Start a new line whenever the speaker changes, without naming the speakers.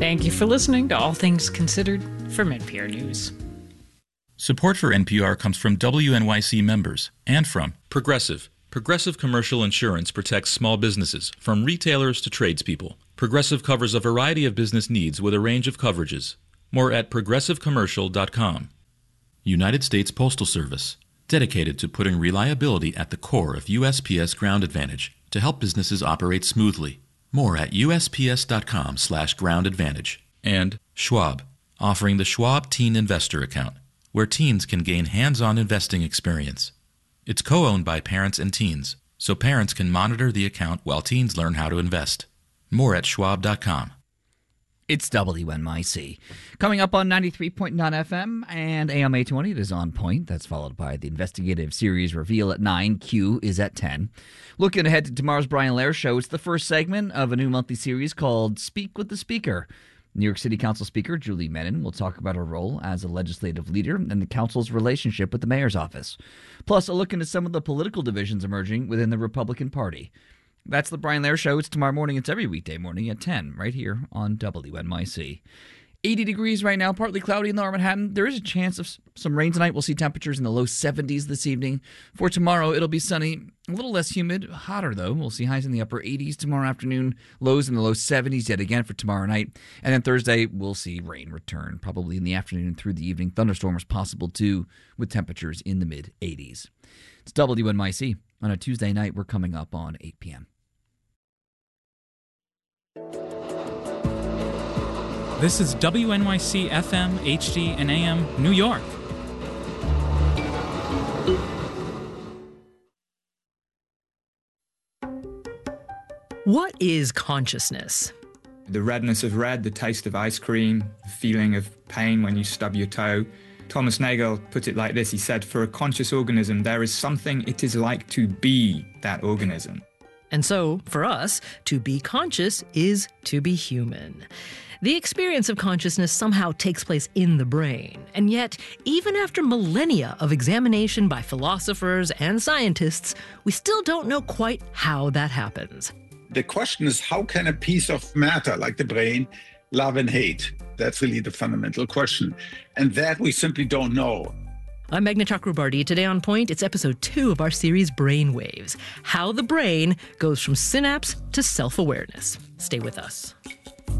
Thank you for listening to All Things Considered from NPR News.
Support for NPR comes from WNYC members and from
Progressive. Progressive Commercial Insurance protects small businesses, from retailers to tradespeople. Progressive covers a variety of business needs with a range of coverages. More at progressivecommercial.com.
United States Postal Service, dedicated to putting reliability at the core of USPS Ground Advantage to help businesses operate smoothly. More at usps.com/Ground Advantage. And Schwab, offering the Schwab Teen Investor Account, where teens can gain hands-on investing experience. It's co-owned by parents and teens, so parents can monitor the account while teens learn how to invest. More at schwab.com.
It's WNYC. Coming up on 93.9 FM and AM 820, it is On Point. That's followed by the investigative series Reveal at 9. Q is at 10. Looking ahead to tomorrow's Brian Lehrer Show, it's the first segment of a new monthly series called Speak with the Speaker. New York City Council Speaker Julie Menin will talk about her role as a legislative leader and the council's relationship with the mayor's office. Plus, a look into some of the political divisions emerging within the Republican Party. That's the Brian Lehrer Show. It's tomorrow morning. It's every weekday morning at 10, right here on WNYC. 80 degrees right now, partly cloudy in lower Manhattan. There is a chance of some rain tonight. We'll see temperatures in the low 70s this evening. For tomorrow, it'll be sunny, a little less humid, hotter though. We'll see highs in the upper 80s tomorrow afternoon, lows in the low 70s yet again for tomorrow night. And then Thursday, we'll see rain return, probably in the afternoon and through the evening. Thunderstorms possible too, with temperatures in the mid 80s. It's WNYC. On a Tuesday night, we're coming up on 8 p.m.
This is WNYC FM, HD, and AM, New York.
What is consciousness?
The redness of red, the taste of ice cream, the feeling of pain when you stub your toe. Thomas Nagel put it like this. He said, for a conscious organism, there is something it is like to be that organism.
And so, for us, to be conscious is to be human. The experience of consciousness somehow takes place in the brain. And yet, even after millennia of examination by philosophers and scientists, we still don't know quite how that happens.
The question is, how can a piece of matter like the brain love and hate? That's really the fundamental question. And that we simply don't know.
I'm Meghna Chakrabarty. Today on Point, it's episode 2 of our series Brainwaves, how the brain goes from synapse to self-awareness. Stay with us.